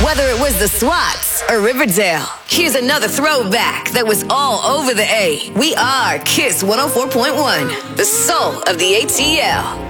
Whether it was the SWATs or Riverdale, here's another throwback that was all over the A. We are Kiss 104.1, the soul of the ATL.